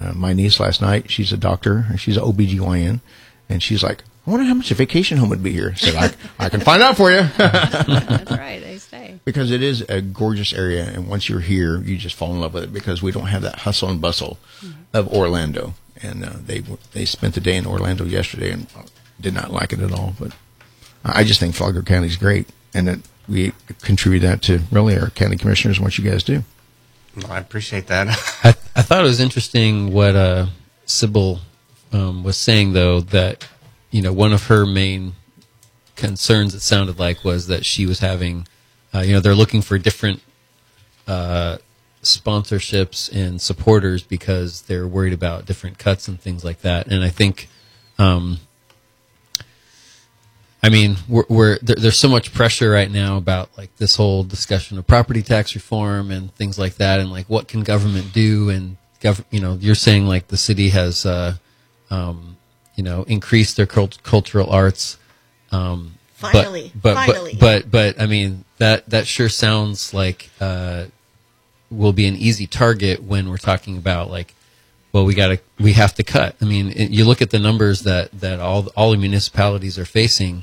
my niece last night, she's a doctor, she's an OBGYN, and she's like, I wonder how much a vacation home would be here. I said, I can find out for you. That's right, they stay. Because it is a gorgeous area, and once you're here, you just fall in love with it because we don't have that hustle and bustle of Orlando. And they spent the day in Orlando yesterday and did not like it at all. But I just think Flagler County is great, and that we contribute that to really our county commissioners and what you guys do. Well, I appreciate that. I thought it was interesting what Sybil was saying, though, that one of her main concerns, it sounded like, was that she was having, they're looking for different sponsorships and supporters because they're worried about different cuts and things like that. And I think, there's so much pressure right now about like this whole discussion of property tax reform and things like that, and like what can government do? And you're saying like the city has, increased their cultural arts. Finally. But I mean that sure sounds like will be an easy target when we're talking about like, well, we have to cut. I mean, you look at the numbers that all the municipalities are facing.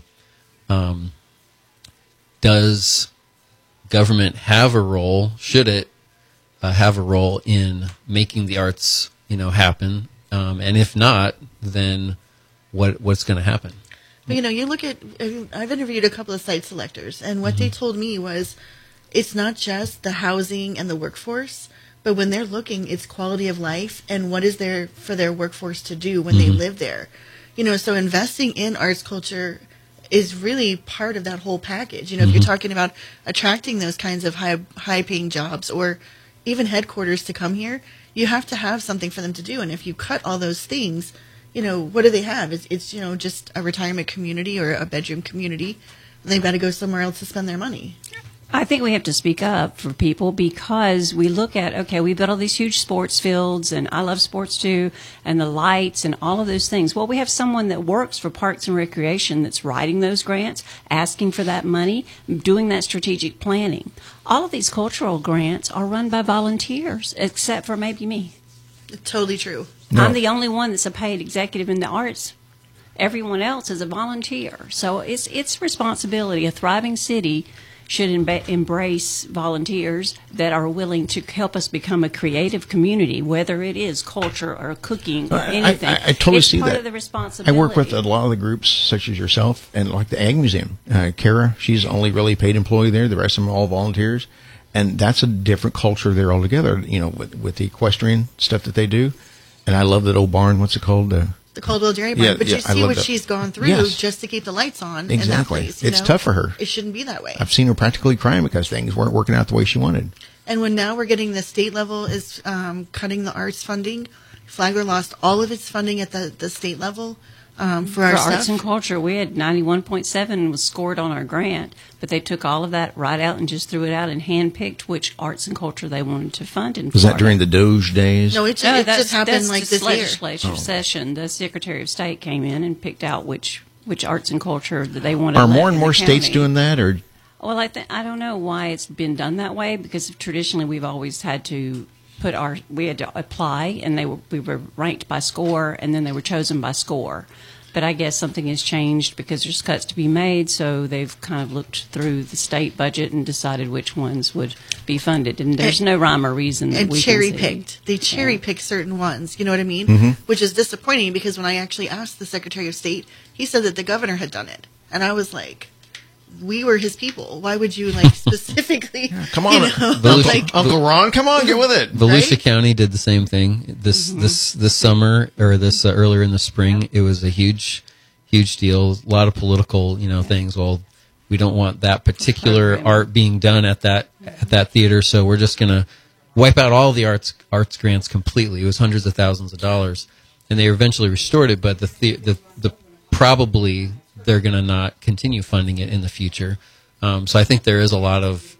Does government have a role? Should it have a role in making the arts, happen? And if not, then what's going to happen? But, you look at, I've interviewed a couple of site selectors, and what they told me was it's not just the housing and the workforce, but when they're looking, it's quality of life and what is there for their workforce to do when they live there. So investing in arts culture is really part of that whole package. If you're talking about attracting those kinds of high-paying jobs or even headquarters to come here, you have to have something for them to do. And if you cut all those things, what do they have? It's just a retirement community or a bedroom community. And they've got to go somewhere else to spend their money. I think we have to speak up for people because we look at, okay, we've got all these huge sports fields, and I love sports too, and the lights and all of those things. Well, we have someone that works for Parks and Recreation that's writing those grants, asking for that money, doing that strategic planning. All of these cultural grants are run by volunteers, except for maybe me. Totally true. No. I'm the only one that's a paid executive in the arts. Everyone else is a volunteer. So it's responsibility. A thriving city should embrace volunteers that are willing to help us become a creative community, whether it is culture or cooking or anything. I totally see that. It's part of the responsibility. I work with a lot of the groups, such as yourself, and like the Ag Museum. Kara, she's the only really paid employee there. The rest of them are all volunteers. And that's a different culture there altogether, with the equestrian stuff that they do. And I love that old barn. What's it called? The Caldwell Dairy Barn. But you see what she's gone through just to keep the lights on in that place. It's tough for her. It shouldn't be that way. I've seen her practically crying because things weren't working out the way she wanted. And when now we're getting the state level is cutting the arts funding, Flagler lost all of its funding at the state level for our stuff. Arts and culture, we had 91.7 was scored on our grant, but they took all of that right out and just threw it out and handpicked which arts and culture they wanted to fund in Was Florida. that during the Doge days? No, it just happened like this year. Legislative session. The Secretary of State came in and picked out which arts and culture that they wanted. Are more and more states doing that, or? Well, I don't know why it's been done that way, because traditionally we've always had to we had to apply, and we were ranked by score, and then they were chosen by score. But I guess something has changed because there's cuts to be made, so they've kind of looked through the state budget and decided which ones would be funded. And there's no rhyme or reason that we cherry can see. picked. They cherry picked certain ones. You know what I mean? Mm-hmm. Which is disappointing because when I actually asked the Secretary of State, he said that the governor had done it, and I was like, we were his people. Why would you specifically? Come on, Uncle Ron, come on, get with it. Volusia County did the same thing this summer, or this earlier in the spring. Yeah. It was a huge deal. A lot of political things. Well, we don't want that particular art being done at that theater, so we're just gonna wipe out all the arts grants completely. It was hundreds of thousands of dollars, and they eventually restored it. But the probably they're going to not continue funding it in the future. So I think there is a lot of,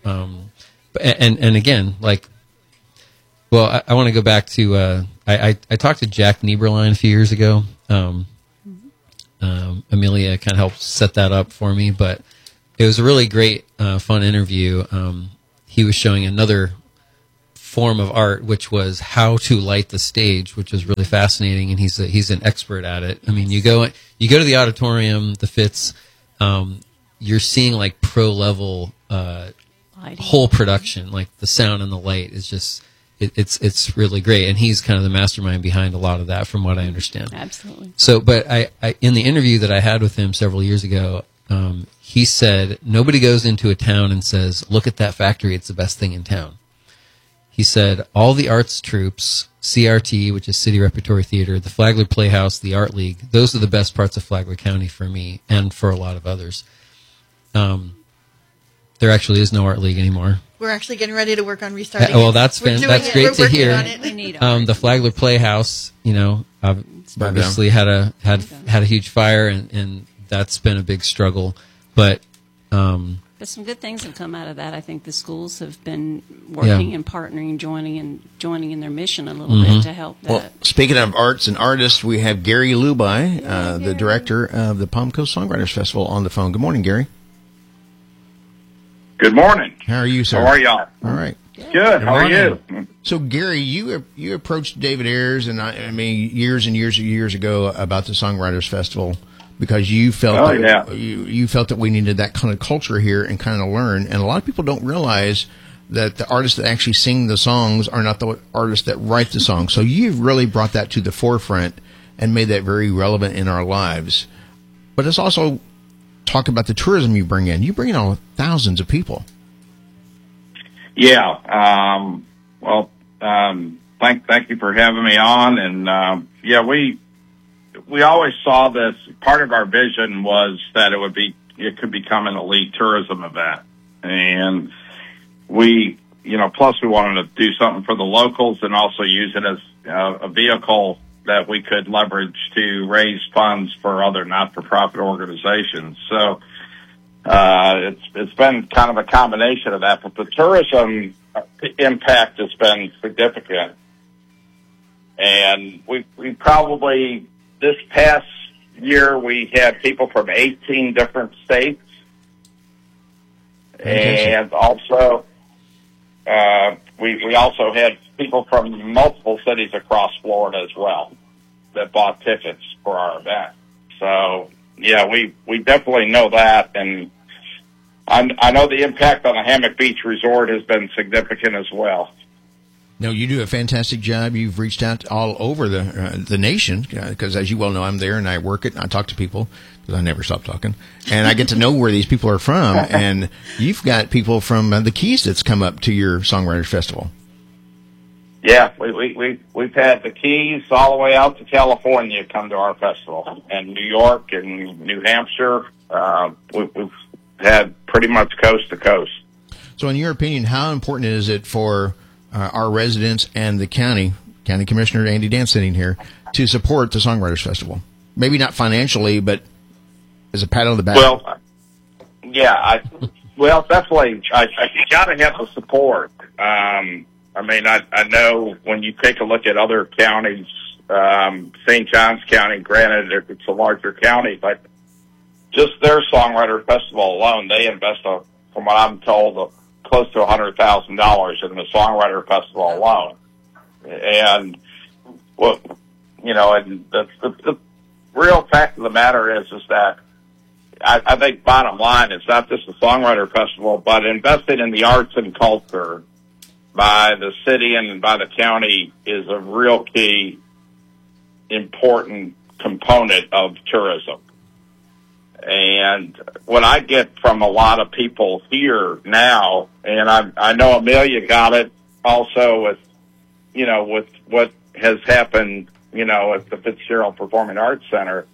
and again, I want to go back to, I talked to Jack Nieberline a few years ago. Amelia kind of helped set that up for me, but it was a really great, fun interview. He was showing another form of art, which was how to light the stage, which was really fascinating. And he's an expert at it. I mean, you go to the auditorium, the Fitz, you're seeing like pro level, whole production, like the sound and the light is just, it's really great. And he's kind of the mastermind behind a lot of that from what I understand. Absolutely. So, but I in the interview that I had with him several years ago, he said, nobody goes into a town and says, look at that factory, it's the best thing in town. He said, all the arts troops, CRT, which is City Repertory Theater, the Flagler Playhouse, the Art League, those are the best parts of Flagler County for me and for a lot of others. There actually is no Art League anymore. We're actually getting ready to work on restarting. Well, that's great to hear. We need art. The Flagler Playhouse, obviously had a huge fire, and that's been a big struggle. But some good things have come out of that. I think the schools have been working and partnering, joining in their mission a little bit to help that. Well, speaking of arts and artists, we have Gary Lubai, the director of the Palm Coast Songwriters Festival, on the phone. Good morning, Gary. Good morning. How are you, sir? How are y'all? All right. Good. How are you? So, Gary, you approached David Ayers, and I mean, years and years ago about the Songwriters Festival because you felt you felt that we needed that kind of culture here and kind of learn. And a lot of people don't realize that the artists that actually sing the songs are not the artists that write the songs. So you've really brought that to the forefront and made that very relevant in our lives. But it's also talk about the tourism you bring in. You bring in all thousands of people. Yeah. Thank you for having me on. And we always saw this. Part of our vision was that it could become an elite tourism event, and plus we wanted to do something for the locals and also use it as a vehicle that we could leverage to raise funds for other not-for-profit organizations. So it's been kind of a combination of that, but the tourism impact has been significant. And we probably, this past year, we had people from 18 different states. And also, we also had people from multiple cities across Florida as well that bought tickets for our event. So, yeah, we definitely know that. And I know the impact on the Hammock Beach Resort has been significant as well. No, you do a fantastic job. You've reached out all over the nation because, as you well know, I'm there and I work it and I talk to people because I never stop talking. And I get to know where these people are from. And you've got people from the Keys that's come up to your Songwriters Festival. Yeah, we've had the Keys all the way out to California come to our festival, and New York and New Hampshire. We've had pretty much coast to coast. So, in your opinion, how important is it for our residents and the county commissioner Andy Dan sitting here to support the Songwriters Festival? Maybe not financially, but as a pat on the back. Well, yeah, definitely. You got to have the support. I know when you take a look at other counties, St. Johns County, granted it's a larger county, but just their Songwriter Festival alone, they invest, from what I'm told, close to $100,000 in the Songwriter Festival alone. And and the real fact of the matter is that I think bottom line, it's not just the Songwriter Festival, but investing in the arts and culture by the city and by the county is a real key, important component of tourism. And what I get from a lot of people here now, and I know Amelia got it also with what has happened, at the Fitzgerald Performing Arts Center.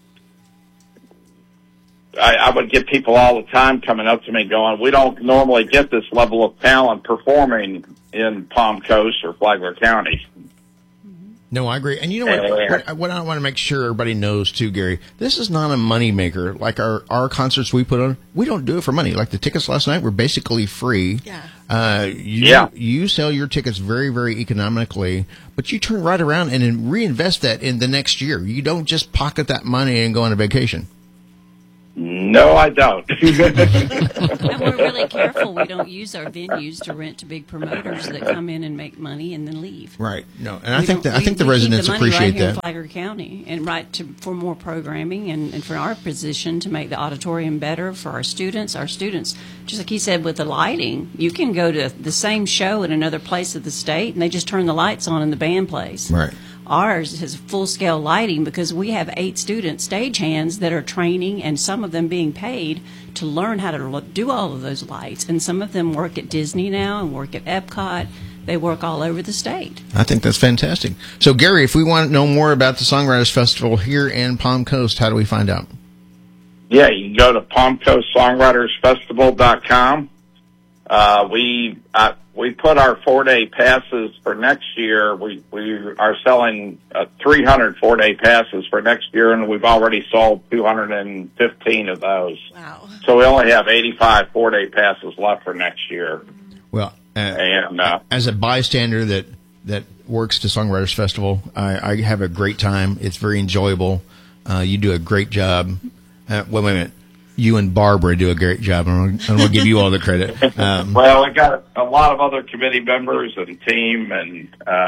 I would get people all the time coming up to me going, we don't normally get this level of talent performing in Palm Coast or Flagler County. No, I agree. And you know what I want to make sure everybody knows too, Gary, this is not a money maker. Like our concerts we put on, we don't do it for money. Like the tickets last night were basically free. Yeah. You sell your tickets very, very economically, but you turn right around and then reinvest that in the next year. You don't just pocket that money and go on a vacation. No, I don't. And we're really careful we don't use our venues to rent to big promoters that come in and make money and then leave. Right. No, and I think the residents appreciate right here that. in Flagler County, and for more programming and for our position to make the auditorium better for our students. Our students, just like he said, with the lighting, you can go to the same show in another place of the state, and they just turn the lights on and the band plays. Right. Ours has full-scale lighting because we have 8 student stagehands that are training, and some of them being paid to learn how to do all of those lights. And some of them work at Disney now and work at Epcot. They work all over the state. I think that's fantastic. So, Gary, if we want to know more about the Songwriters Festival here in Palm Coast, how do we find out? Yeah, you can go to PalmCoastSongwritersFestival.com. We put our 4-day passes for next year. We are selling 300 4-day passes for next year, and we've already sold 215 of those. Wow. So we only have 85 4-day passes left for next year. Well, And as a bystander that works to Songwriters Festival, I have a great time. It's very enjoyable. You do a great job. Wait a minute. You and Barbara do a great job. I'm going to give you all the credit. well, we got a lot of other committee members and team, and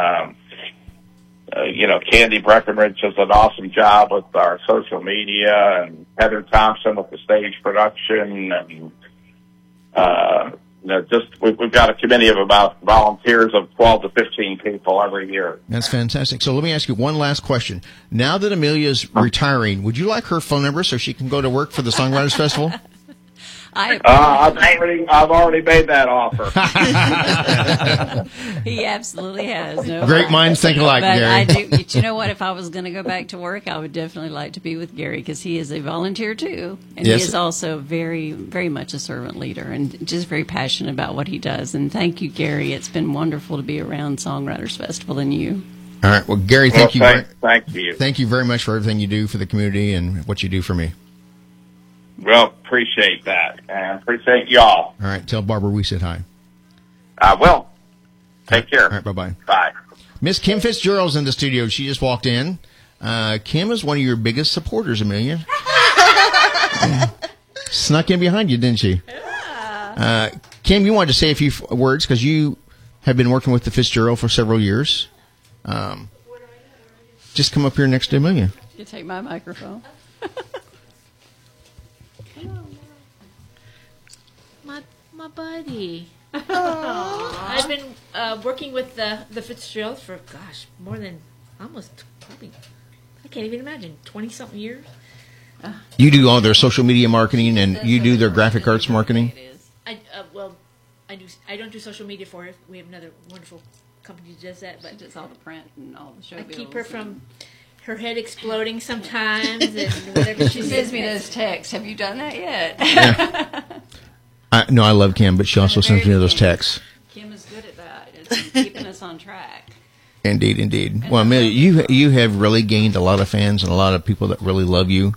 Candy Breckenridge does an awesome job with our social media, and Heather Thompson with the stage production, and we've got a committee of about volunteers of 12 to 15 people every year. That's fantastic. So let me ask you one last question. Now that Amelia's retiring, would you like her phone number so she can go to work for the Songwriters Festival? I've already made that offer. He absolutely has. No Great minds think alike, but Gary. I do. You know what? If I was going to go back to work, I would definitely like to be with Gary because he is a volunteer too, and Yes. he is also very, very much a servant leader and just very passionate about what he does. And thank you, Gary. It's been wonderful to be around Songwriters Festival and you. All right. Well, Gary, thank you. Thank you. Thank you very much for everything you do for the community and what you do for me. Well, appreciate that, and appreciate y'all. All right. Tell Barbara we said hi. I will. Take care. All right. Bye-bye. Bye. Miss Kim Fitzgerald's in the studio. She just walked in. Kim is one of your biggest supporters, Amelia. Snuck in behind you, didn't she? Yeah. Kim, you wanted to say a few words because you have been working with the Fitzgerald for several years. Just come up here next to Amelia. You take my microphone. My buddy. I've been working with the Fitzgerald for more than almost probably I can't even imagine 20-something years. You do all their social media marketing and you do their graphic arts marketing. I don't do social media for it. We have another wonderful company that does that, but She does all the print and all the show I bills keep her and- from her head exploding sometimes and whatever She sends me those texts. Have you done that yet? No, I love Kim, but she also sends me those texts. Kim is good at that. It's keeping us on track. Indeed, indeed. Well, Amelia, you have really gained a lot of fans and a lot of people that really love you.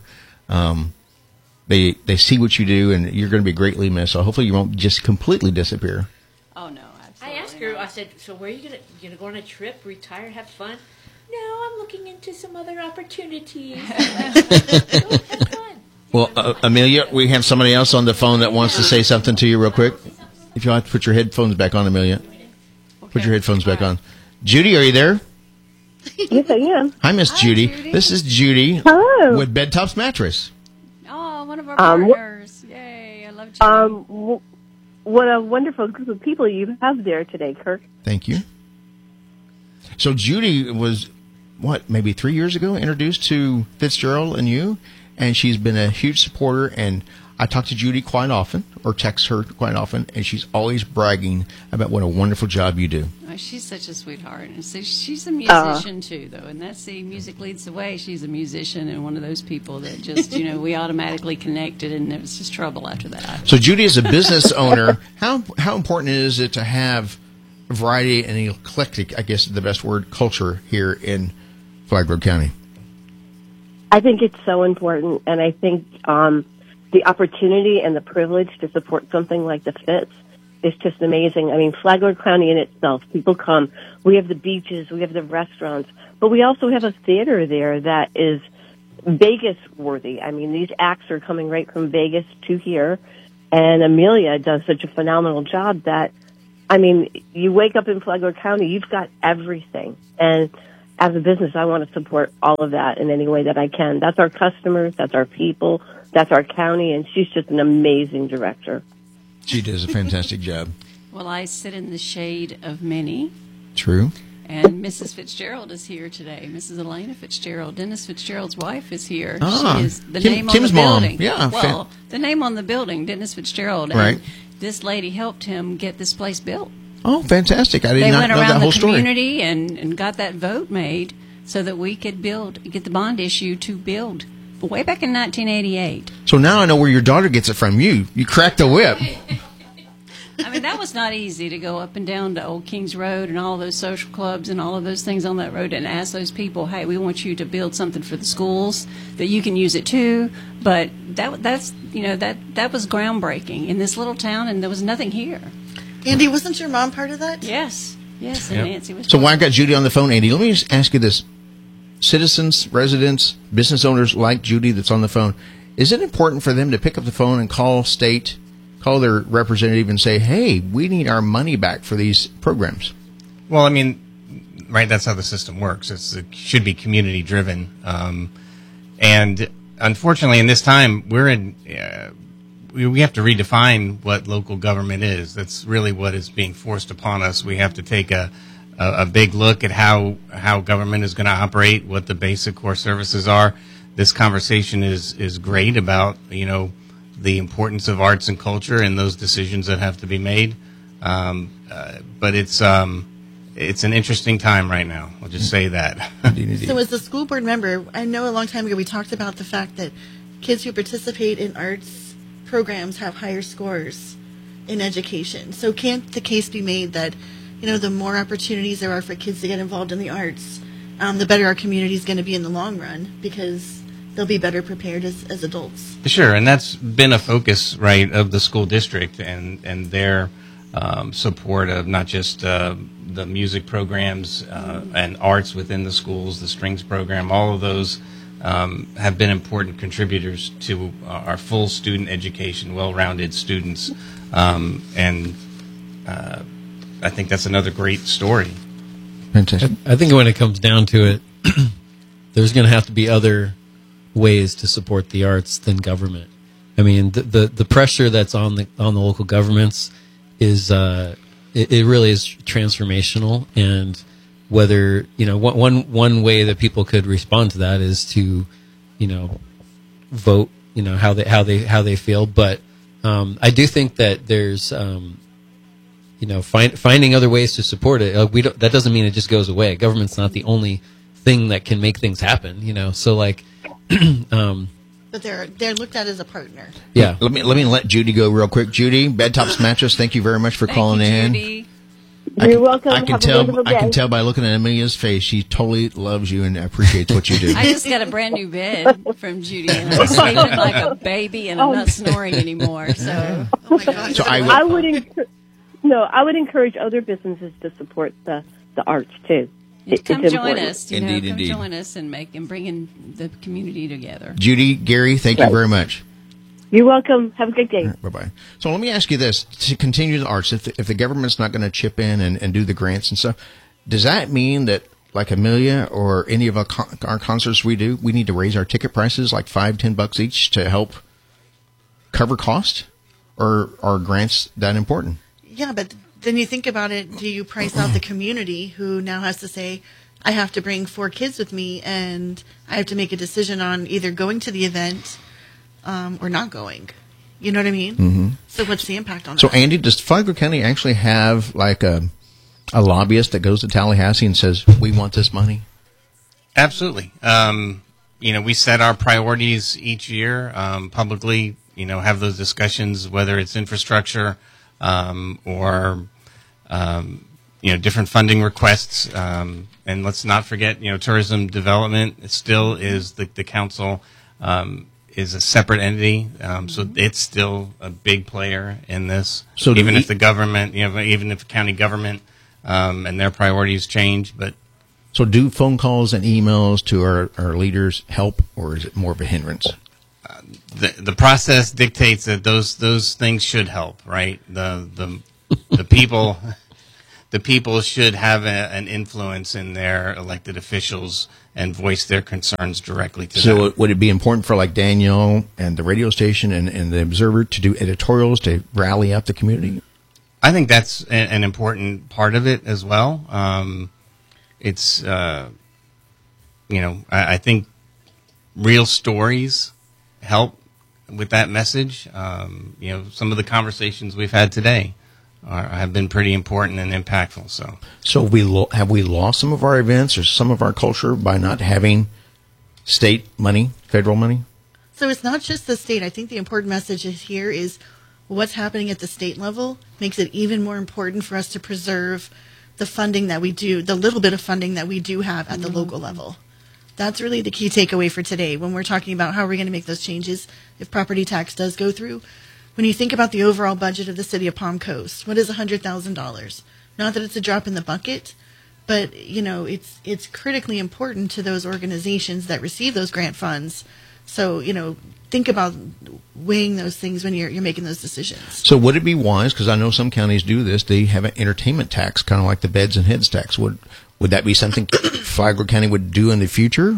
They see what you do, and you're going to be greatly missed. So hopefully you won't just completely disappear. Oh no, I absolutely. asked her, not. I said, so where are you gonna go on a trip, retire, have fun? No, I'm looking into some other opportunities. I'm like, go have fun. Well, Amelia, we have somebody else on the phone that wants to say something to you real quick. If you want to put your headphones back on, Amelia. Put your headphones back on. Judy, are you there? Yes, I am. Hi, Miss Judy. Judy. This is Judy Hello. with Bed Tops Mattress. Oh, one of our partners. Yay, I love you. What a wonderful group of people you have there today, Kirk. Thank you. So Judy was, maybe 3 years ago, introduced to Fitzgerald and you, and she's been a huge supporter, and I talk to Judy quite often, or text her quite often, and she's always bragging about what a wonderful job you do. Oh, she's such a sweetheart. And so she's a musician too, though, and that's the music leads the way. She's a musician and one of those people that just, we automatically connected, and it was just trouble after that. So Judy, as a business owner, how important is it to have variety and eclectic, I guess is the best word, culture here in Flagler County? I think it's so important, and I think the opportunity and the privilege to support something like the Fitz is just amazing. I mean, Flagler County in itself, people come. We have the beaches, we have the restaurants, but we also have a theater there that is Vegas worthy. I mean, these acts are coming right from Vegas to here, and Amelia does such a phenomenal job that, I mean, you wake up in Flagler County, you've got everything. And as a business, I want to support all of that in any way that I can. That's our customers, that's our people, that's our county, and she's just an amazing director. She does a fantastic job. Well, I sit in the shade of many. True. And Mrs. Fitzgerald is here today. Mrs. Elena Fitzgerald, Dennis Fitzgerald's wife, is here. Ah, she is the Kim- name Kim's on the mom. building. Yeah, Well, the name on the building, Dennis Fitzgerald. And Right. this lady helped him get this place built. Oh, fantastic. I did They not went know around that the whole story. community and got that vote made so that we could get the bond issue to build. But way back in 1988. So now I know where your daughter gets it from. You cracked the whip. I mean, that was not easy to go up and down to Old Kings Road and all those social clubs and all of those things on that road and ask those people, hey, we want you to build something for the schools that you can use it too. But that was groundbreaking in this little town, and there was nothing here. Andy, wasn't your mom part of that? Yes, and Yep. Nancy was. So while I got Judy on the phone, Andy, let me just ask you this. Citizens, residents, business owners like Judy that's on the phone, is it important for them to pick up the phone and call their representative and say, hey, we need our money back for these programs? Well, I mean, right, that's how the system works. It should be community driven. And unfortunately, in this time, we have to redefine what local government is. That's really what is being forced upon us. We have to take a big look at how government is going to operate, what the basic core services are. This conversation is great about, the importance of arts and culture and those decisions that have to be made. But it's an interesting time right now. I'll just say that. So as a school board member, I know a long time ago we talked about the fact that kids who participate in arts programs have higher scores in education. So can't the case be made that, the more opportunities there are for kids to get involved in the arts, the better our community is going to be in the long run, because they'll be better prepared as adults. Sure, and that's been a focus, right, of the school district and their support of not just the music programs and arts within the schools, the strings program. All of those have been important contributors to our full student education, well-rounded students, and I think that's another great story. Fantastic. I think when it comes down to it, there's going to have to be other ways to support the arts than government. I mean, the pressure that's on the local governments is it really is transformational. And whether one way that people could respond to that is to vote how they feel. But I do think that there's finding other ways to support it. That doesn't mean it just goes away. Government's not the only thing that can make things happen. So like. But they're looked at as a partner. Yeah. Let me let Judy go real quick. Judy, Bed Tops Mattress, thank you very much for calling in. Judy. You're welcome. I can Have a tell. wonderful I can day. tell by looking at Amelia's face, she totally loves you and appreciates what you do. I just got a brand new bed from Judy, and I'm sleeping like a baby, and I'm not snoring anymore. So, Oh my gosh. So I would encourage other businesses to support the arts too. come It's join important. us. Indeed, come indeed. join us and bringing the community together. Judy, Gary, thank you Right. very much. You're welcome. Have a good day. Bye-bye. So let me ask you this. To continue the arts, if the government's not going to chip in and do the grants and stuff, does that mean that, like Amelia or any of our concerts we do, we need to raise our ticket prices like $5-10 each to help cover cost? Or are grants that important? Yeah, but then you think about it, do you price out the community who now has to say, I have to bring 4 kids with me and I have to make a decision on either going to the event or not going? You know what I mean? Mm-hmm. So what's the impact on So, that? Andy, does Flagler County actually have like a lobbyist that goes to Tallahassee and says, we want this money? Absolutely. We set our priorities each year publicly, have those discussions, whether it's infrastructure or, different funding requests. And let's not forget, tourism development still is the council is a separate entity. So it's still a big player in this. So even if the government, even if the county government and their priorities change, but So do phone calls and emails to our leaders help, or is it more of a hindrance? The process dictates that those things should help, right? The people the people should have an influence in their elected officials and voice their concerns directly to them. So would it be important for like Danielle and the radio station and the Observer to do editorials to rally up the community? I think that's an important part of it as well. It's I think real stories help with that message. Some of the conversations we've had today have been pretty important and impactful. So have we lost some of our events or some of our culture by not having state money, federal money? So it's not just the state. I think the important message here is what's happening at the state level makes it even more important for us to preserve the funding that we do, the little bit of funding that we do have at the local level. That's really the key takeaway for today when we're talking about how we're going to make those changes if property tax does go through. When you think about the overall budget of the city of Palm Coast, what is $100,000? Not that it's a drop in the bucket, but it's critically important to those organizations that receive those grant funds. So think about weighing those things when you're making those decisions. So would it be wise, because I know some counties do this, they have an entertainment tax, kind of like the beds and heads tax. Would that be something Flagler County would do in the future?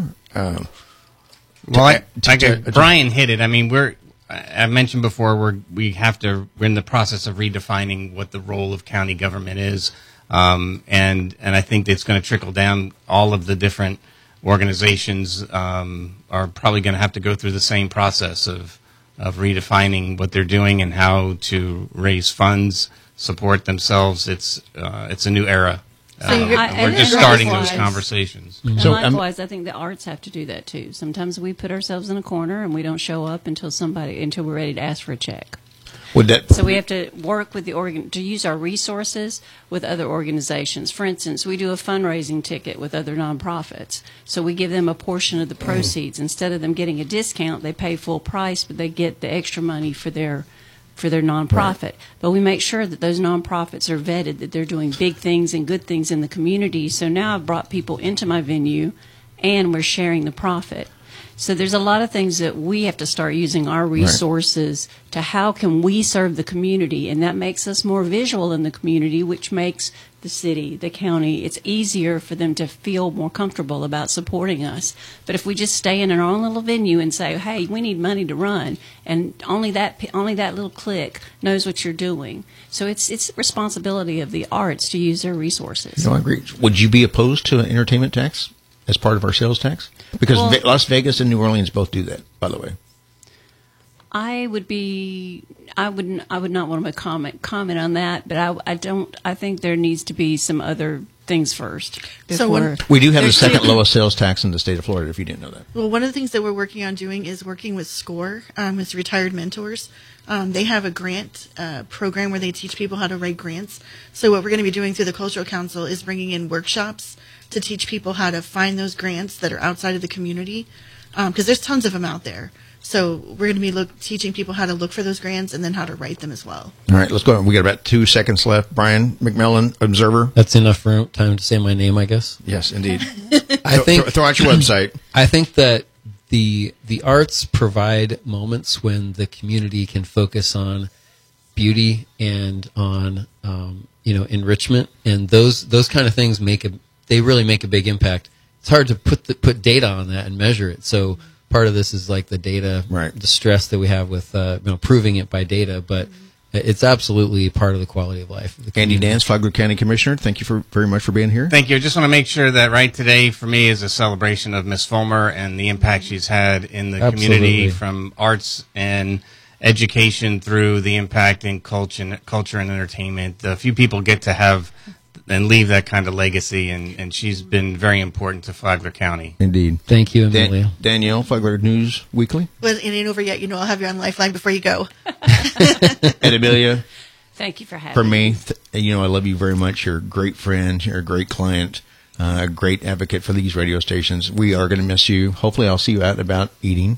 Brian hit it. I mean, I mentioned before we're in the process of redefining what the role of county government is, and I think it's going to trickle down. All of the different organizations are probably going to have to go through the same process of redefining what they're doing and how to raise funds, support themselves. It's a new era. We're just starting those conversations. And likewise, I think the arts have to do that too. Sometimes we put ourselves in a corner and we don't show up until we're ready to ask for a check. So we have to work with to use our resources with other organizations. For instance, we do a fundraising ticket with other nonprofits. So we give them a portion of the proceeds. Instead of them getting a discount, they pay full price, but they get the extra money for their nonprofit. Right. But we make sure that those nonprofits are vetted, that they're doing big things and good things in the community. So now I've brought people into my venue and we're sharing the profit. So there's a lot of things that we have to start using our resources to how can we serve the community, and that makes us more visual in the community, which makes the city, the county, it's easier for them to feel more comfortable about supporting us. But if we just stay in our own little venue and say, hey, we need money to run, and only that little clique knows what you're doing. So it's the responsibility of the arts to use their resources. No, I agree. Would you be opposed to an entertainment tax as part of our sales tax? Because Las Vegas and New Orleans both do that, by the way. I would not want to comment on that, but I think there needs to be some other things first. We do have the second lowest sales tax in the state of Florida, if you didn't know that. Well, one of the things that we're working on doing is working with SCORE, with Retired Mentors. They have a grant program where they teach people how to write grants. So what we're going to be doing through the Cultural Council is bringing in workshops to teach people how to find those grants that are outside of the community, because there's tons of them out there. So we're going to be teaching people how to look for those grants and then how to write them as well. All right, let's go. We got about 2 seconds left. Brian McMillan, Observer. That's enough time to say my name, I guess. Yes, indeed. I think throw out your website. I think that the arts provide moments when the community can focus on beauty and on enrichment, and those kind of things they really make a big impact. It's hard to put data on that and measure it. So part of this is like the data, the stress that we have with proving it by data, but it's absolutely part of the quality of life. Andy Dance, Flagler County Commissioner, thank you very much for being here. Thank you. I just want to make sure that today for me is a celebration of Miss Fulmer and the impact she's had in the community, from arts and education through the impact in culture and entertainment. A few people get to have and leave that kind of legacy, and she's been very important to Flagler County. Indeed. Thank you, Amelia. Danielle, Flagler News Weekly. Well, it ain't over yet. I'll have you on Lifeline before you go. And Amelia. Thank you for having me. For me, I love you very much. You're a great friend. You're a great client. A great advocate for these radio stations. We are going to miss you. Hopefully I'll see you out and about eating.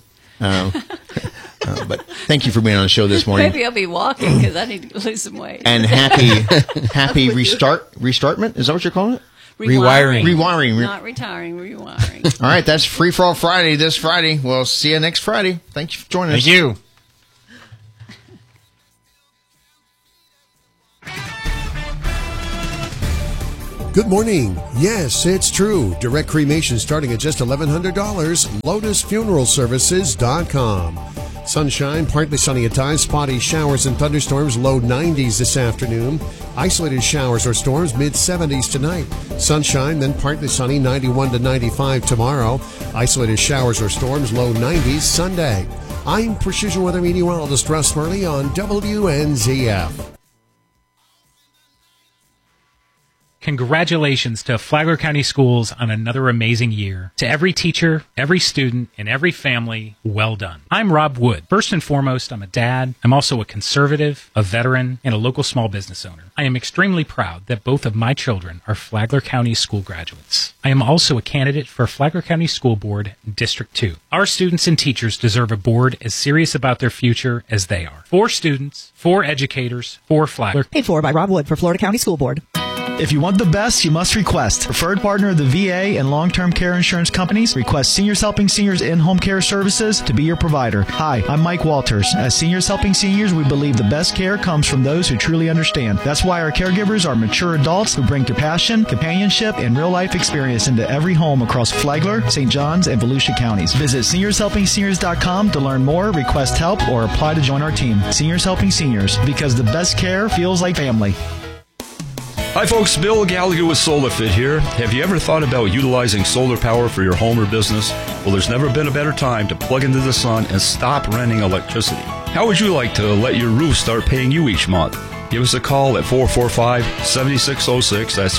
But thank you for being on the show this morning. Maybe I'll be walking because I need to lose some weight. And happy restartment. Is that what you're calling it? Rewiring. Not retiring, rewiring. All right, that's Free For All Friday this Friday. We'll see you next Friday. Thank you for joining us. Thank you. Good morning. Yes, it's true. Direct cremation starting at just $1,100. LotusFuneralServices.com. Sunshine, partly sunny at times, spotty showers and thunderstorms, low 90s this afternoon. Isolated showers or storms, mid-70s tonight. Sunshine, then partly sunny, 91 to 95 tomorrow. Isolated showers or storms, low 90s Sunday. I'm Precision Weather Meteorologist Russ Murley on WNZF. Congratulations to Flagler County Schools on another amazing year. To every teacher, every student, and every family, well done. I'm Rob Wood. First and foremost, I'm a dad. I'm also a conservative, a veteran, and a local small business owner. I am extremely proud that both of my children are Flagler County school graduates. I am also a candidate for Flagler County School Board District 2. Our students and teachers deserve a board as serious about their future as they are. For students, for educators, for Flagler. Paid for by Rob Wood for Florida County School Board. If you want the best, you must request. Preferred partner of the VA and long-term care insurance companies, request Seniors Helping Seniors in-home care services to be your provider. Hi, I'm Mike Walters. As Seniors Helping Seniors, we believe the best care comes from those who truly understand. That's why our caregivers are mature adults who bring compassion, companionship, and real-life experience into every home across Flagler, St. Johns, and Volusia counties. Visit SeniorsHelpingSeniors.com to learn more, request help, or apply to join our team. Seniors Helping Seniors, because the best care feels like family. Hi folks, Bill Gallagher with SolarFit here. Have you ever thought about utilizing solar power for your home or business? Well, there's never been a better time to plug into the sun and stop renting electricity. How would you like to let your roof start paying you each month? Give us a call at 445-7606. That's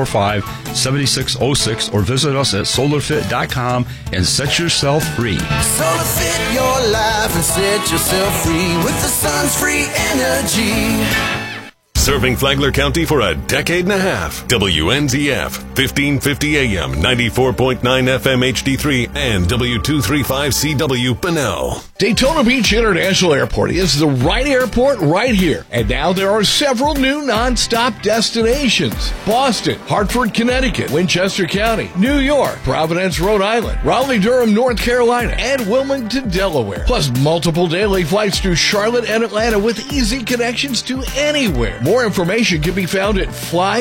445-7606. Or visit us at solarfit.com and set yourself free. SolarFit your life and set yourself free with the sun's free energy. Serving Flagler County for a decade and a half. WNZF, 1550 AM, 94.9 FM HD3, and W235CW Bunnell. Daytona Beach International Airport is the right airport right here. And now there are several new non-stop destinations. Boston, Hartford, Connecticut, Winchester County, New York, Providence, Rhode Island, Raleigh-Durham, North Carolina, and Wilmington, Delaware. Plus multiple daily flights to Charlotte and Atlanta with easy connections to anywhere. More information can be found at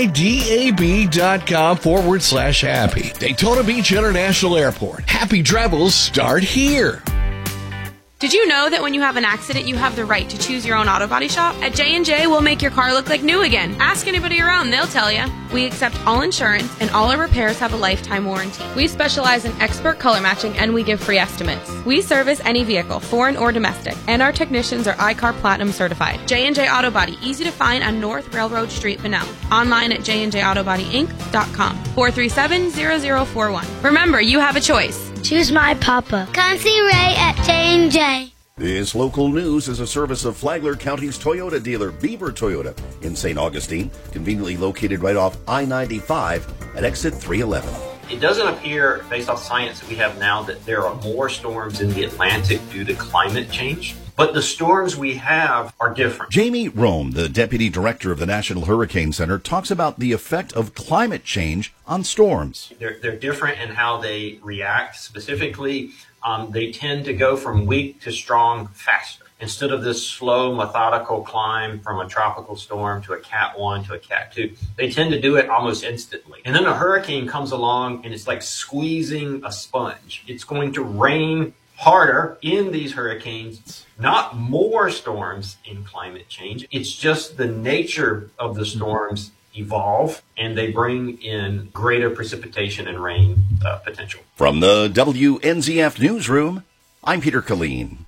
flydab.com/happy. Daytona Beach International Airport. Happy travels start here. Did you know that when you have an accident, you have the right to choose your own auto body shop? At J&J, we'll make your car look like new again. Ask anybody around, they'll tell you. We accept all insurance, and all our repairs have a lifetime warranty. We specialize in expert color matching, and we give free estimates. We service any vehicle, foreign or domestic, and our technicians are I-CAR Platinum certified. J&J Auto Body, easy to find on North Railroad Street, Bunnell. Online at jnjautobodyinc.com. 437-0041. Remember, you have a choice. Choose my papa. Come see Ray at J&J. This local news is a service of Flagler County's Toyota dealer, Beaver Toyota, in St. Augustine, conveniently located right off I-95 at exit 311. It doesn't appear, based off science that we have now, that there are more storms in the Atlantic due to climate change. But the storms we have are different. Jamie Rome, the Deputy Director of the National Hurricane Center, talks about the effect of climate change on storms. They're different in how they react. Specifically, they tend to go from weak to strong faster. Instead of this slow, methodical climb from a tropical storm to a Cat 1 to a Cat 2, they tend to do it almost instantly. And then a hurricane comes along, and it's like squeezing a sponge. It's going to rain harder in these hurricanes, not more storms in climate change. It's just the nature of the storms evolve, and they bring in greater precipitation and rain potential. From the WNZF Newsroom, I'm Peter Killeen.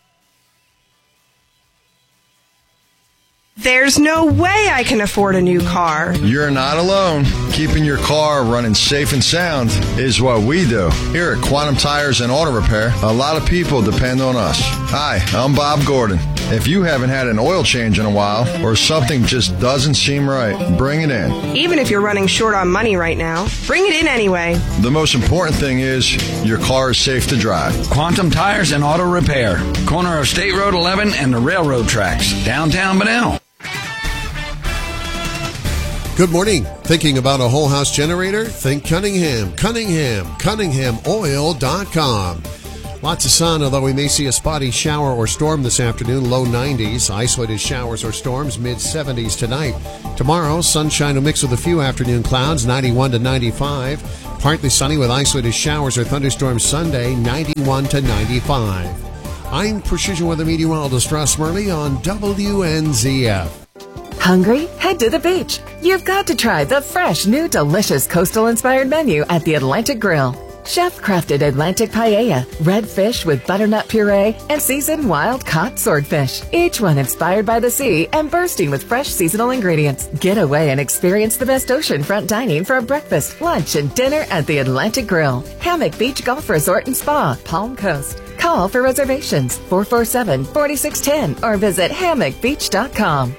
There's no way I can afford a new car. You're not alone. Keeping your car running safe and sound is what we do. Here at Quantum Tires and Auto Repair, a lot of people depend on us. Hi, I'm Bob Gordon. If you haven't had an oil change in a while or something just doesn't seem right, bring it in. Even if you're running short on money right now, bring it in anyway. The most important thing is your car is safe to drive. Quantum Tires and Auto Repair, corner of State Road 11 and the railroad tracks, downtown Bunnell. Good morning. Thinking about a whole house generator? Think Cunningham. CunninghamOil.com. Lots of sun, although we may see a spotty shower or storm this afternoon, low 90s. Isolated showers or storms, mid-70s tonight. Tomorrow, sunshine will mix with a few afternoon clouds, 91 to 95. Partly sunny with isolated showers or thunderstorms Sunday, 91 to 95. I'm Precision Weather Meteorologist Russ Murley on WNZF. Hungry? Head to the beach. You've got to try the fresh, new, delicious coastal-inspired menu at the Atlantic Grill. Chef-crafted Atlantic paella, red fish with butternut puree, and seasoned wild-caught swordfish. Each one inspired by the sea and bursting with fresh seasonal ingredients. Get away and experience the best oceanfront dining for a breakfast, lunch, and dinner at the Atlantic Grill. Hammock Beach Golf Resort and Spa, Palm Coast. Call for reservations, 447-4610, or visit hammockbeach.com.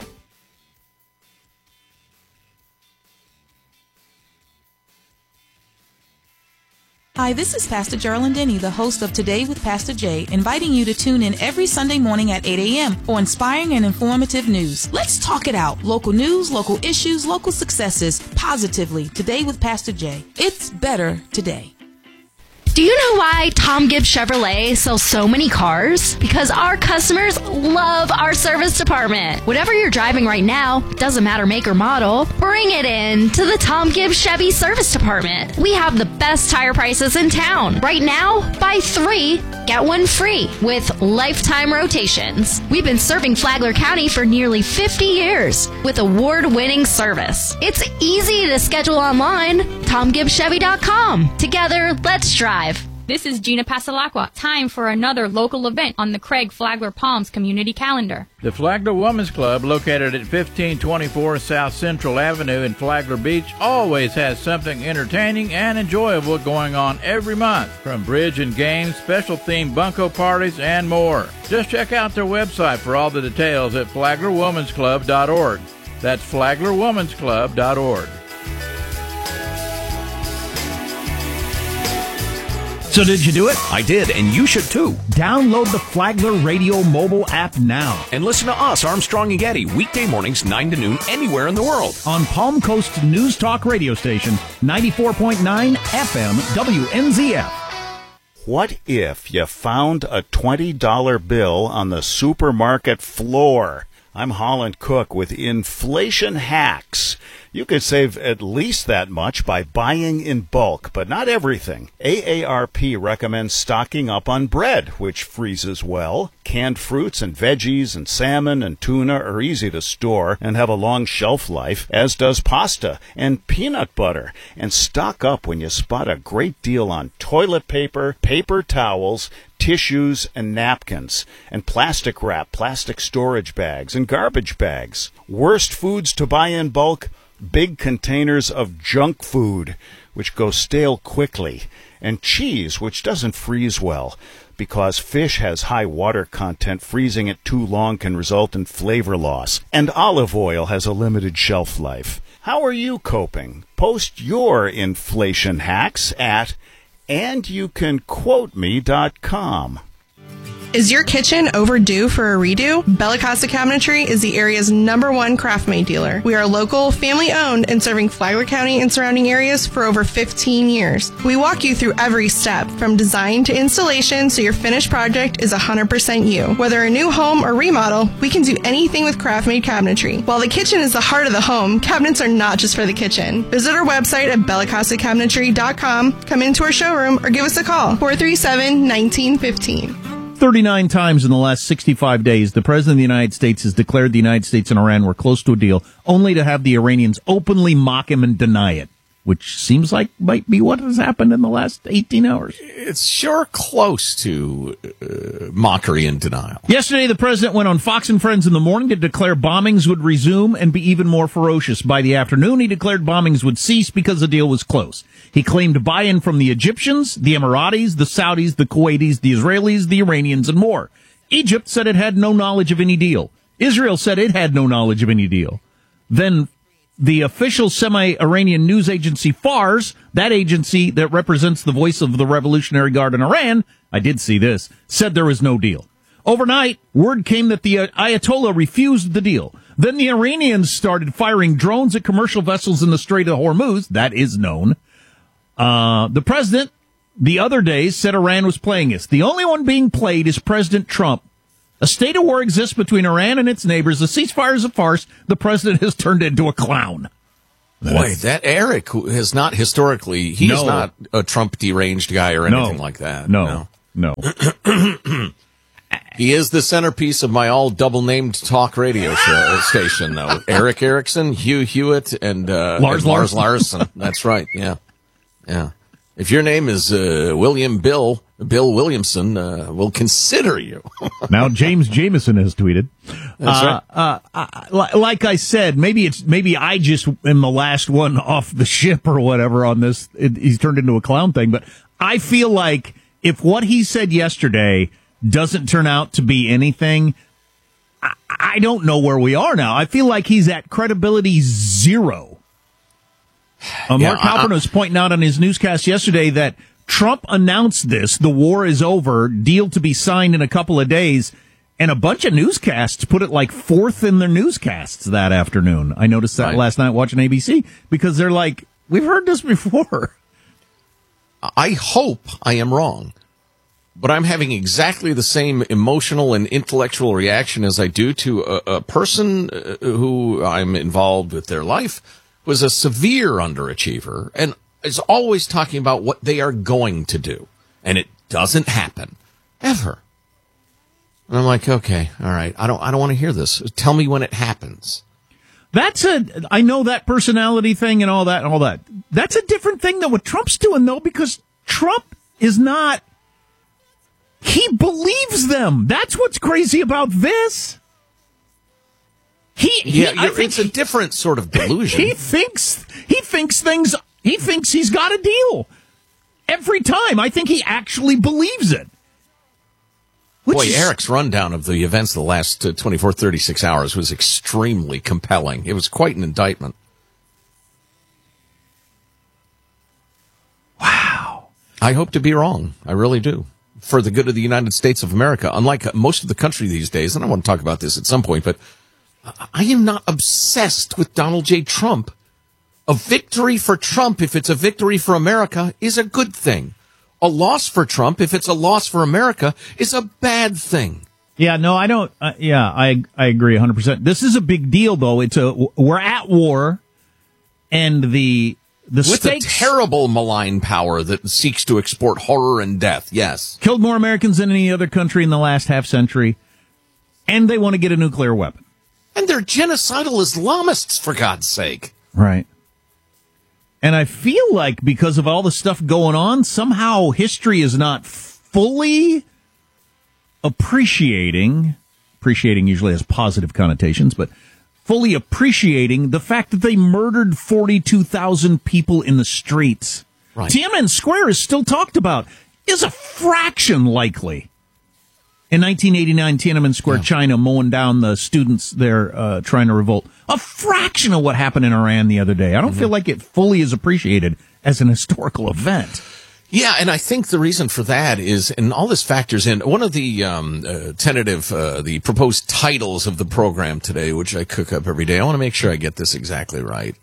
Hi, this is Pastor Geraldine Denny, the host of Today with Pastor Jay, inviting you to tune in every Sunday morning at 8 a.m. for inspiring and informative news. Let's talk it out. Local news, local issues, local successes, positively. Today with Pastor Jay. It's better today. Do you know why Tom Gibbs Chevrolet sells so many cars? Because our customers love our service department. Whatever you're driving right now, doesn't matter make or model, bring it in to the Tom Gibbs Chevy Service Department. We have the best tire prices in town. Right now, buy 3, get 1 free with lifetime rotations. We've been serving Flagler County for nearly 50 years with award-winning service. It's easy to schedule online. TomGibbsChevy.com. Together, let's drive. This is Gina Pasalacqua. Time for another local event on the Craig Flagler Palms community calendar. The Flagler Women's Club, located at 1524 South Central Avenue in Flagler Beach, always has something entertaining and enjoyable going on every month, from bridge and games, special themed bunco parties, and more. Just check out their website for all the details at flaglerwomansclub.org. That's flaglerwomansclub.org. So did you do it? I did, and you should too. Download the Flagler Radio mobile app now. And listen to us, Armstrong and Getty, weekday mornings 9 to noon anywhere in the world. On Palm Coast News Talk radio station, 94.9 FM WNZF. What if you found a $20 bill on the supermarket floor? I'm Holland Cook with Inflation Hacks. You could save at least that much by buying in bulk, but not everything. AARP recommends stocking up on bread, which freezes well. Canned fruits and veggies and salmon and tuna are easy to store and have a long shelf life, as does pasta and peanut butter. And stock up when you spot a great deal on toilet paper, paper towels, tissues and napkins, and plastic wrap, plastic storage bags, and garbage bags. Worst foods to buy in bulk? Big containers of junk food, which go stale quickly, and cheese, which doesn't freeze well. Because fish has high water content, freezing it too long can result in flavor loss. And olive oil has a limited shelf life. How are you coping? Post your inflation hacks at andyoucanquoteme.com. Is your kitchen overdue for a redo? Bella Costa Cabinetry is the area's #1 craft-made dealer. We are local, family-owned, and serving Flagler County and surrounding areas for over 15 years. We walk you through every step, from design to installation, so your finished project is 100% you. Whether a new home or remodel, we can do anything with craft-made cabinetry. While the kitchen is the heart of the home, cabinets are not just for the kitchen. Visit our website at BellaCostaCabinetry.com, come into our showroom, or give us a call, 437-1915. 39 times in the last 65 days, the President of the United States has declared the United States and Iran were close to a deal, only to have the Iranians openly mock him and deny it, which seems like might be what has happened in the last 18 hours. It's sure close to mockery and denial. Yesterday, the president went on Fox and Friends in the morning to declare bombings would resume and be even more ferocious. By the afternoon, he declared bombings would cease because the deal was close. He claimed buy-in from the Egyptians, the Emiratis, the Saudis, the Kuwaitis, the Israelis, the Iranians, and more. Egypt said it had no knowledge of any deal. Israel said it had no knowledge of any deal. Then the official semi-Iranian news agency Fars, that agency that represents the voice of the Revolutionary Guard in Iran, I did see this, said there was no deal. Overnight, word came that the Ayatollah refused the deal. Then the Iranians started firing drones at commercial vessels in the Strait of Hormuz. That is known. The president, the other day, said Iran was playing us. The only one being played is President Trump. A state of war exists between Iran and its neighbors. The ceasefire is a farce. The president has turned into a clown. Boy, that Eric has not historically, he is not a Trump deranged guy or anything like that. No. He is the centerpiece of my all double-named talk radio station, though. Eric Erickson, Hugh Hewitt, and Lars Larson. That's right, yeah. If your name is Bill Williamson, we'll consider you. Now James Jameson has tweeted. That's right. Like I said, maybe I just am the last one off the ship or whatever on this. He's turned into a clown thing, but I feel like if what he said yesterday doesn't turn out to be anything, I don't know where we are now. I feel like he's at credibility zero. Mark Halpern was pointing out on his newscast yesterday that Trump announced this, the war is over, deal to be signed in a couple of days, and a bunch of newscasts put it like fourth in their newscasts that afternoon. I noticed that last night watching ABC, because they're like, we've heard this before. I hope I am wrong, but I'm having exactly the same emotional and intellectual reaction as I do to a person who I'm involved with their life, was a severe underachiever, and is always talking about what they are going to do. And it doesn't happen. Ever. And I'm like, okay, all right, I don't want to hear this. Tell me when it happens. I know that personality thing and all that. That's a different thing than what Trump's doing, though, because Trump is not, he believes them. That's what's crazy about this. It's a different sort of delusion. He thinks he's got a deal every time. I think he actually believes it. Eric's rundown of the events of the last 24, 36 hours was extremely compelling. It was quite an indictment. Wow. I hope to be wrong. I really do. For the good of the United States of America. Unlike most of the country these days, and I want to talk about this at some point, but I am not obsessed with Donald J. Trump. A victory for Trump, if it's a victory for America, is a good thing. A loss for Trump, if it's a loss for America, is a bad thing. Yeah, no, I don't. I agree 100%. This is a big deal, though. We're at war, and the with stakes, a terrible malign power that seeks to export horror and death. Yes, killed more Americans than any other country in the last half century, and they want to get a nuclear weapon. And they're genocidal Islamists, for God's sake. Right. And I feel like because of all the stuff going on, somehow history is not fully appreciating usually has positive connotations, but fully appreciating the fact that they murdered 42,000 people in the streets. Right. Tiananmen Square is still talked about. Is a fraction likely. In 1989, Tiananmen Square, China, mowing down the students there trying to revolt. A fraction of what happened in Iran the other day. I don't feel like it fully is appreciated as an historical event. Yeah, and I think the reason for that is, and all this factors in, one of the the proposed titles of the program today, which I cook up every day. I want to make sure I get this exactly right.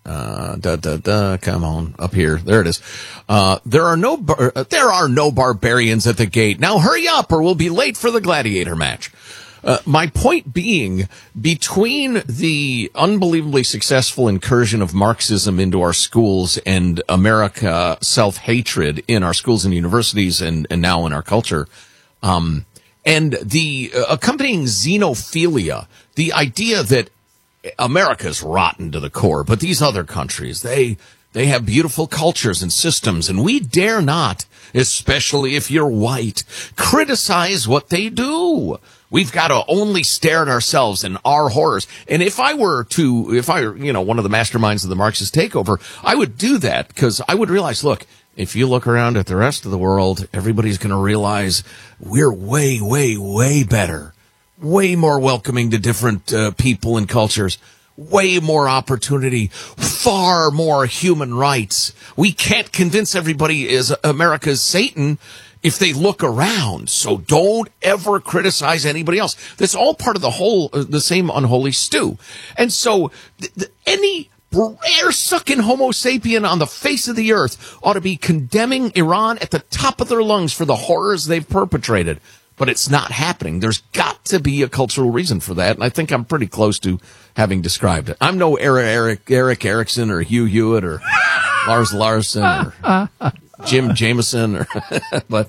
Come on, up here. There it is. There are no barbarians at the gate. Now hurry up or we'll be late for the gladiator match. My point being, between the unbelievably successful incursion of Marxism into our schools and America self-hatred in our schools and universities and now in our culture, and the accompanying xenophilia, the idea that America's rotten to the core, but these other countries, they have beautiful cultures and systems, and we dare not, especially if you're white, criticize what they do. We've got to only stare at ourselves and our horrors. And if I were one of the masterminds of the Marxist takeover, I would do that because I would realize, look, if you look around at the rest of the world, everybody's going to realize we're way, way, way better, way more welcoming to different people and cultures, way more opportunity, far more human rights. We can't convince everybody is America's Satan if they look around. So don't ever criticize anybody else. That's all part of the same unholy stew. And so any air-sucking Homo sapien on the face of the earth ought to be condemning Iran at the top of their lungs for the horrors they've perpetrated. But it's not happening. There's got to be a cultural reason for that, and I think I'm pretty close to having described it. I'm no Eric Erickson or Hugh Hewitt or Lars Larson or Jim Jameson, but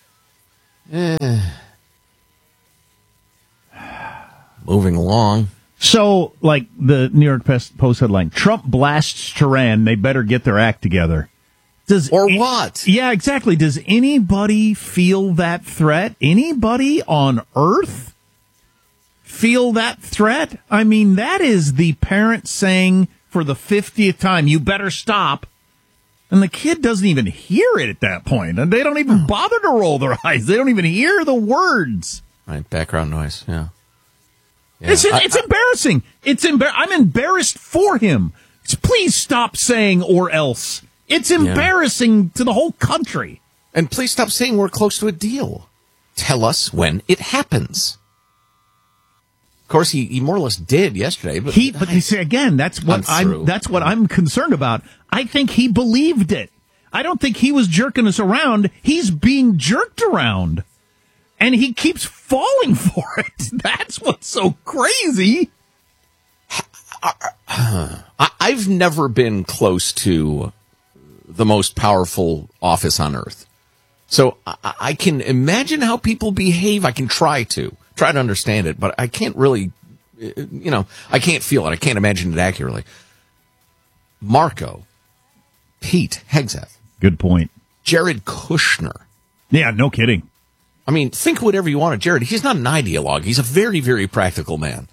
moving along. So, like the New York Post headline, Trump blasts Tehran, they better get their act together. What? Yeah, exactly. Does anybody feel that threat? Anybody on Earth feel that threat? I mean, that is the parent saying for the 50th time, you better stop. And the kid doesn't even hear it at that point. And they don't even bother to roll their eyes. They don't even hear the words. Right, background noise, yeah. It's embarrassing. I'm embarrassed for him. Please stop saying or else. It's embarrassing to the whole country. And please stop saying we're close to a deal. Tell us when it happens. Of course, he more or less did yesterday. But you see, again, that's what I'm concerned about. I think he believed it. I don't think he was jerking us around. He's being jerked around. And he keeps falling for it. That's what's so crazy. I've never been close to the most powerful office on earth. So I can imagine how people behave. I can try to understand it, but I can't really, I can't feel it. I can't imagine it accurately. Pete Hegseth. Good point. Jared Kushner. Yeah, no kidding. I mean, think whatever you want of Jared. He's not an ideologue. He's a very, very practical man.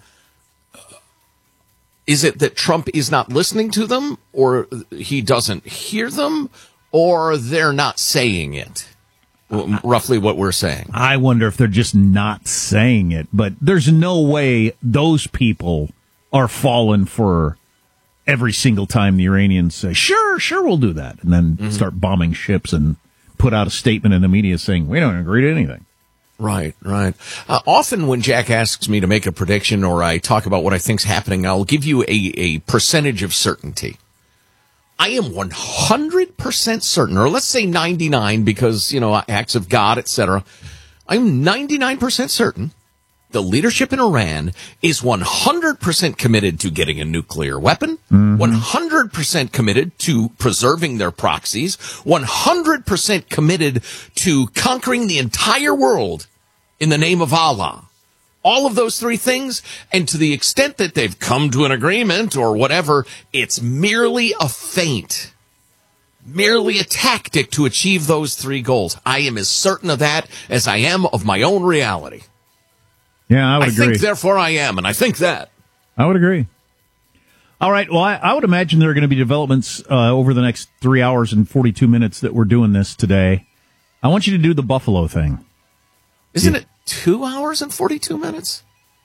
Is it that Trump is not listening to them, or he doesn't hear them, or they're not saying it? Roughly what we're saying. I wonder if they're just not saying it, but there's no way those people are falling for every single time the Iranians say, sure, we'll do that, and then start bombing ships and put out a statement in the media saying, we don't agree to anything. Right. Often when Jack asks me to make a prediction or I talk about what I think's happening, I'll give you a percentage of certainty. I am 100% certain, or let's say 99 because, acts of God, etc. I'm 99% certain the leadership in Iran is 100% committed to getting a nuclear weapon, 100% committed to preserving their proxies, 100% committed to conquering the entire world in the name of Allah. All of those three things, and to the extent that they've come to an agreement or whatever, it's merely a feint, merely a tactic to achieve those three goals. I am as certain of that as I am of my own reality. Yeah, I would agree. I think, therefore I am, and I think that. I would agree. All right, well, I would imagine there are going to be developments over the next 3 hours and 42 minutes that we're doing this today. I want you to do the Buffalo thing. Isn't it 2 hours and 42 minutes?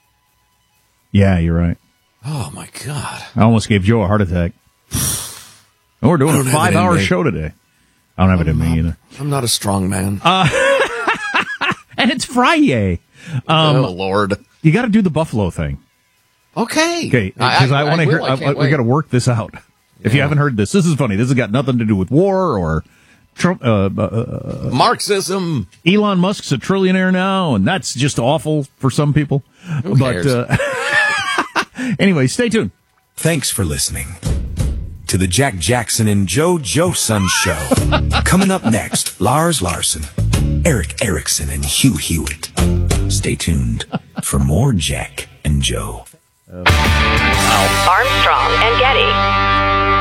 Yeah, you're right. Oh, my God. I almost gave Joe a heart attack. And we're doing a 5-hour show today. I don't have it in me either. I'm not a strong man. And it's Friday. Oh, Lord. You got to do the Buffalo thing. Okay. Because I want to hear. We got to work this out. If you haven't heard this is funny. This has got nothing to do with war or Trump. Marxism. Elon Musk's a trillionaire now, and that's just awful for some people. Who cares? But anyway, stay tuned. Thanks for listening to the Jack Jackson and Joe Son Show. Coming up next, Lars Larson, Eric Erickson, and Hugh Hewitt. Stay tuned for more Jack and Joe. Armstrong and Getty.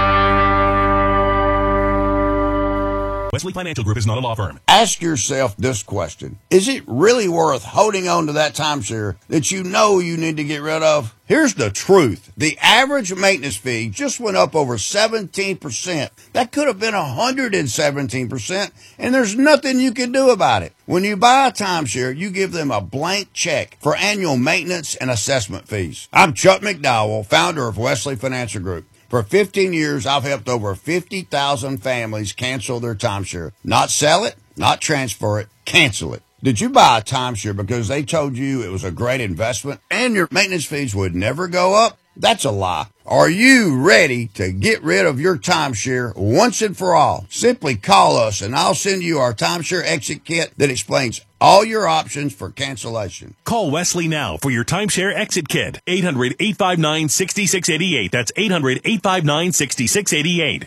Wesley Financial Group is not a law firm. Ask yourself this question. Is it really worth holding on to that timeshare that you know you need to get rid of? Here's the truth. The average maintenance fee just went up over 17%. That could have been 117%, and there's nothing you can do about it. When you buy a timeshare, you give them a blank check for annual maintenance and assessment fees. I'm Chuck McDowell, founder of Wesley Financial Group. For 15 years, I've helped over 50,000 families cancel their timeshare. Not sell it, not transfer it, cancel it. Did you buy a timeshare because they told you it was a great investment and your maintenance fees would never go up? That's a lie. Are you ready to get rid of your timeshare once and for all? Simply call us and I'll send you our timeshare exit kit that explains all your options for cancellation. Call Wesley now for your timeshare exit kit. 800-859-6688. That's 800-859-6688.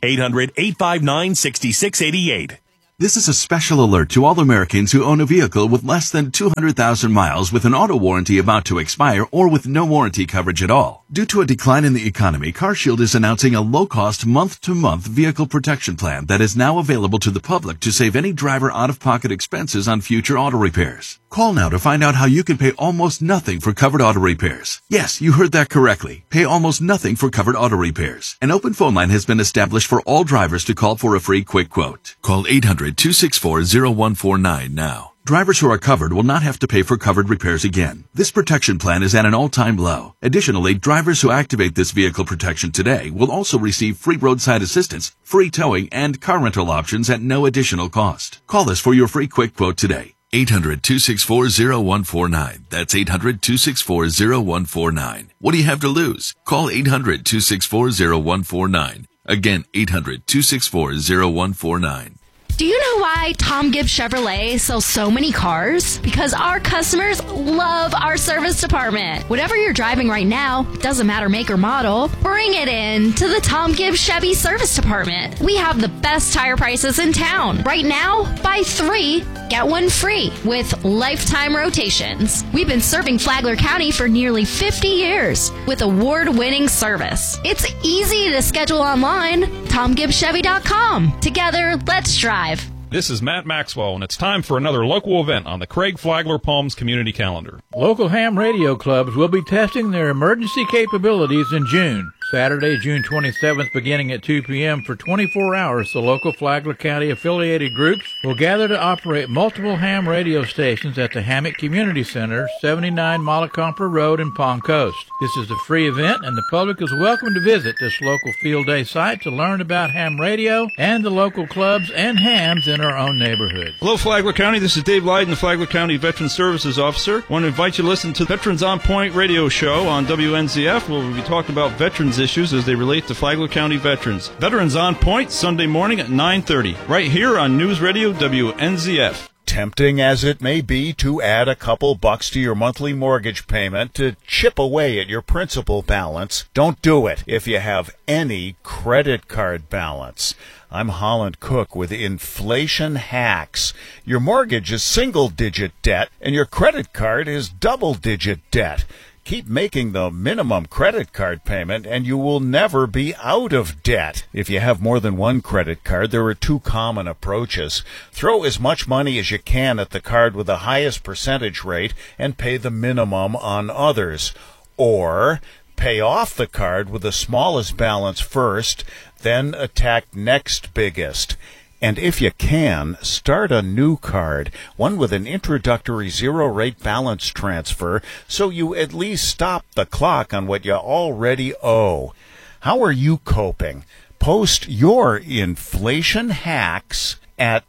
800-859-6688. This is a special alert to all Americans who own a vehicle with less than 200,000 miles with an auto warranty about to expire or with no warranty coverage at all. Due to a decline in the economy, CarShield is announcing a low-cost month-to-month vehicle protection plan that is now available to the public to save any driver out-of-pocket expenses on future auto repairs. Call now to find out how you can pay almost nothing for covered auto repairs. Yes, you heard that correctly. Pay almost nothing for covered auto repairs. An open phone line has been established for all drivers to call for a free quick quote. Call 800-264-0149 now. Drivers who are covered will not have to pay for covered repairs again. This protection plan is at an all-time low. Additionally, drivers who activate this vehicle protection today will also receive free roadside assistance, free towing, and car rental options at no additional cost. Call us for your free quick quote today. 800-264-0149. That's 800-264-0149. What do you have to lose? Call 800-264-0149. Again, 800-264-0149. Do you know why Tom Gibbs Chevrolet sells so many cars? Because our customers love our service department. Whatever you're driving right now, doesn't matter make or model, bring it in to the Tom Gibbs Chevy Service Department. We have the best tire prices in town. Right now, buy 3, get 1 free with lifetime rotations. We've been serving Flagler County for nearly 50 years with award-winning service. It's easy to schedule online. TomGibbsChevy.com. Together, let's drive. This is Matt Maxwell, and it's time for another local event on the Craig Flagler Palms community calendar. Local ham radio clubs will be testing their emergency capabilities in June. Saturday, June 27th, beginning at 2 p.m. for 24 hours, the local Flagler County affiliated groups will gather to operate multiple ham radio stations at the Hammock Community Center, 79 Malacompra Road in Palm Coast. This is a free event, and the public is welcome to visit this local field day site to learn about ham radio and the local clubs and hams in our own neighborhood. Hello, Flagler County. This is Dave Lyden, the Flagler County Veteran Services Officer. I want to invite you to listen to Veterans on Point radio show on WNZF, where we'll be talking about veterans issues as they relate to Flagler County veterans. Veterans on Point, Sunday morning at 9:30, right here on News Radio WNZF. Tempting as it may be to add a couple bucks to your monthly mortgage payment to chip away at your principal balance, don't do it if you have any credit card balance. I'm Holland Cook with Inflation Hacks. Your mortgage is single-digit debt, and your credit card is double-digit debt. Keep making the minimum credit card payment and you will never be out of debt. If you have more than one credit card, there are 2 common approaches. Throw as much money as you can at the card with the highest percentage rate and pay the minimum on others. Or pay off the card with the smallest balance first, then attack next biggest. And if you can, start a new card, one with an introductory zero-rate balance transfer, so you at least stop the clock on what you already owe. How are you coping? Post your inflation hacks at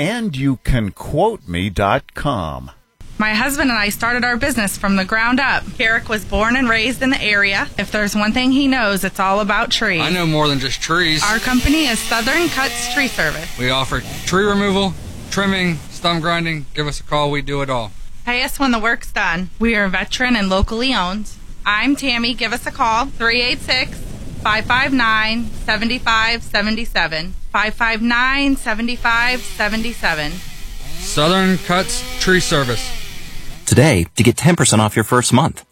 andyoucanquoteme.com. My husband and I started our business from the ground up. Eric was born and raised in the area. If there's one thing he knows, it's all about trees. I know more than just trees. Our company is Southern Cuts Tree Service. We offer tree removal, trimming, stump grinding. Give us a call. We do it all. Pay us when the work's done. We are veteran and locally owned. I'm Tammy. Give us a call. 386-559-7577. 559-7577. Southern Cuts Tree Service. Today to get 10% off your first month.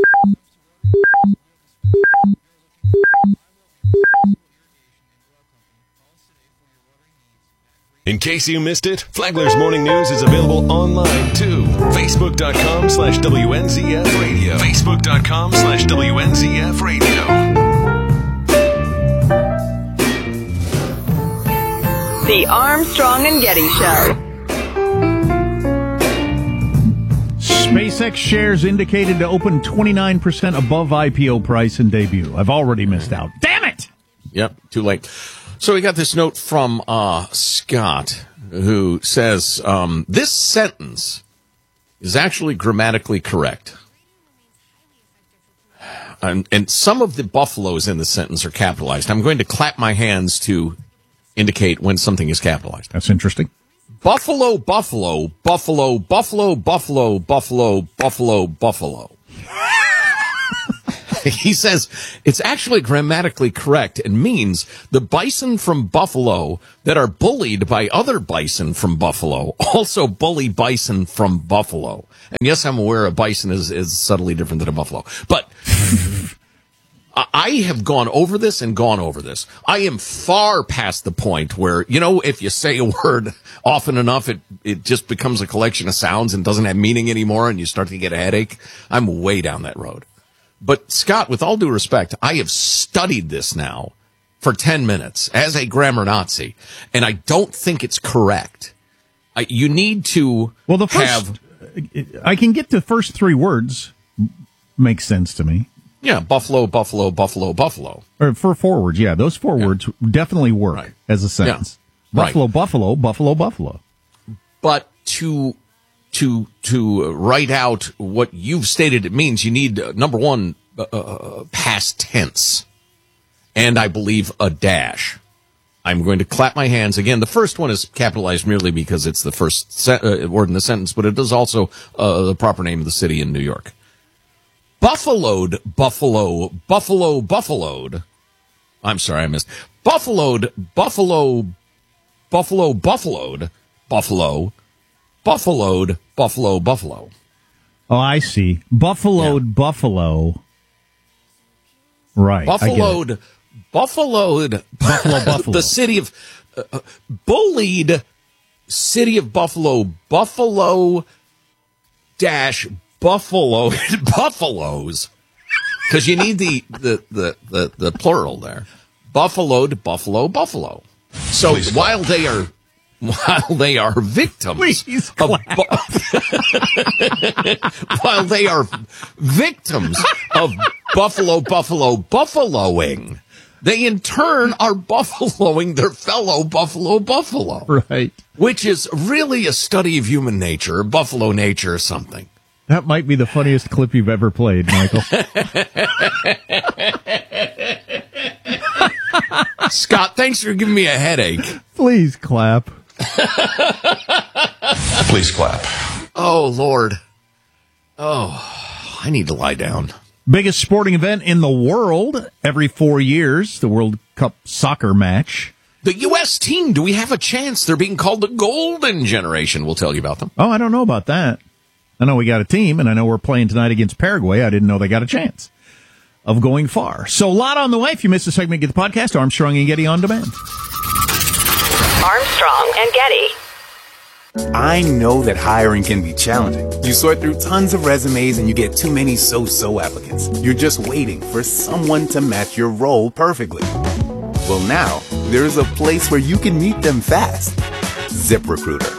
In case you missed it, Flagler's Morning News is available online too. Facebook.com/WNZF Radio. Facebook.com/WNZF Radio. The Armstrong and Getty Show. SpaceX shares indicated to open 29% above IPO price and debut. I've already missed out. Damn it! Yep, too late. So we got this note from Scott. who says, this sentence is actually grammatically correct. And some of the buffaloes in the sentence are capitalized. I'm going to clap my hands to indicate when something is capitalized. That's interesting. Buffalo, buffalo, buffalo, buffalo, buffalo, buffalo, buffalo, buffalo. He says it's actually grammatically correct and means the bison from Buffalo that are bullied by other bison from Buffalo also bully bison from Buffalo. And yes, I'm aware a bison is subtly different than a buffalo. But I have gone over this and gone over this. I am far past the point where, if you say a word often enough, it just becomes a collection of sounds and doesn't have meaning anymore and you start to get a headache. I'm way down that road. But, Scott, with all due respect, I have studied this now for 10 minutes as a grammar Nazi, and I don't think it's correct. You need to I can get the first three words. Makes sense to me. Yeah, buffalo, buffalo, buffalo, buffalo. Or for 4 words, yeah. Those 4 words definitely work as a sentence. Yeah. Buffalo, buffalo, buffalo, buffalo. But to write out what you've stated it means, you need, number one, past tense, and I believe a dash. I'm going to clap my hands again. The first one is capitalized merely because it's the first word in the sentence, but it is also the proper name of the city in New York. Buffaloed, buffalo, buffalo, buffaloed. I'm sorry, I missed. Buffaloed, buffalo, buffalo, buffaloed, buffalo, buffaloed, buffalo, buffalo. Oh, I see. Buffaloed, buffalo. Right. Buffaloed, buffaloed, buffalo. The city of, bullied city of Buffalo, buffalo dash buffalo, buffaloes. Because you need the plural there. Buffaloed, buffalo, buffalo. So while they are victims of while they are victims of buffalo buffaloing, they in turn are buffaloing their fellow buffalo. Right. Which is really a study of human nature, buffalo nature or something. That might be the funniest clip you've ever played, Michael. Scott, thanks for giving me a headache. Please clap. Please clap. Oh, Lord. Oh, I need to lie down. Biggest sporting event in the world every 4 years, the World Cup soccer match. The U.S. team, do we have a chance? They're being called the Golden Generation. We'll tell you about them. Oh, I don't know about that. I know we got a team, and I know we're playing tonight against Paraguay. I didn't know they got a chance of going far. So a lot on the way. If you missed a segment, get the podcast, Armstrong and Getty On Demand. Armstrong and Getty. I know that hiring can be challenging. You sort through tons of resumes and you get too many so-so applicants. You're just waiting for someone to match your role perfectly. Well, now, there's a place where you can meet them fast. ZipRecruiter.